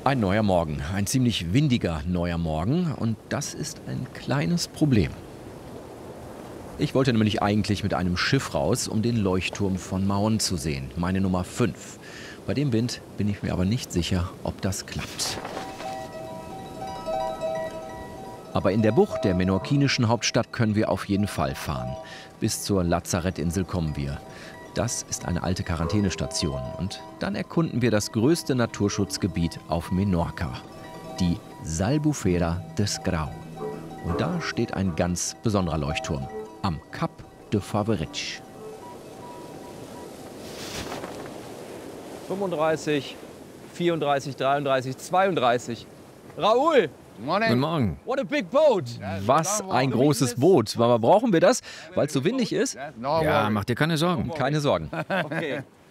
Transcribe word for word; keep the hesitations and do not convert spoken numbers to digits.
Ein neuer Morgen, ein ziemlich windiger neuer Morgen und das ist ein kleines Problem. Ich wollte nämlich eigentlich mit einem Schiff raus, um den Leuchtturm von Mahon zu sehen, meine Nummer fünf. Bei dem Wind bin ich mir aber nicht sicher, ob das klappt. Aber in der Bucht der menorquinischen Hauptstadt können wir auf jeden Fall fahren. Bis zur Lazarettinsel kommen wir. Das ist eine alte Quarantänestation. Und dann erkunden wir das größte Naturschutzgebiet auf Menorca, die S'Albufera des Grau. Und da steht ein ganz besonderer Leuchtturm am Cap de Faverich. fünfunddreißig, vierunddreißig, dreiunddreißig, zweiunddreißig. Raoul! Guten Morgen. What a big boat! Was ein großes Boot. Aber brauchen wir das, weil es so windig ist? Ja, mach dir keine Sorgen. Keine Sorgen. Okay.